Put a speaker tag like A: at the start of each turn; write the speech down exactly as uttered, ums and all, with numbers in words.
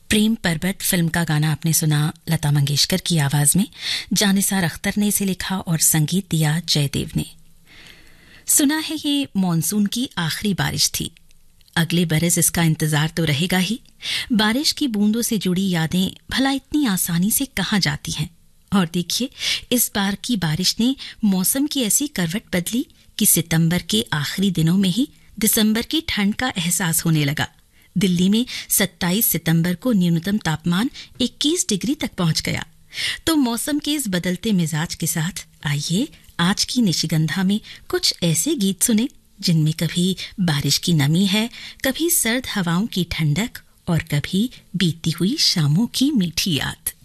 A: प्रेम पर्वत फिल्म का गाना आपने सुना लता मंगेशकर की आवाज में। जानिसार अख्तर ने इसे लिखा और संगीत दिया जयदेव ने। सुना है ये मॉनसून की आखिरी बारिश थी। अगले बरस इसका इंतजार तो रहेगा ही। बारिश की बूंदों से जुड़ी यादें भला इतनी आसानी से कहाँ जाती हैं। और देखिए, इस बार की बारिश ने मौसम की ऐसी करवट बदली कि सितंबर के आखिरी दिनों में ही दिसंबर की ठंड का एहसास होने लगा। दिल्ली में सत्ताईस सितंबर को न्यूनतम तापमान इक्कीस डिग्री तक पहुंच गया। तो मौसम के इस बदलते मिजाज के साथ आइए आज की निशिगंधा में कुछ ऐसे गीत सुने जिनमें कभी बारिश की नमी है, कभी सर्द हवाओं की ठंडक और कभी बीती हुई शामों की मीठी याद।